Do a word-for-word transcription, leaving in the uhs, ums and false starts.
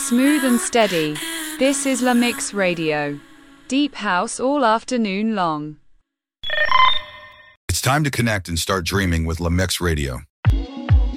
Smooth and steady. This is La Mix Radio. Deep house all afternoon long. It's time to connect and start dreaming with La Mix Radio.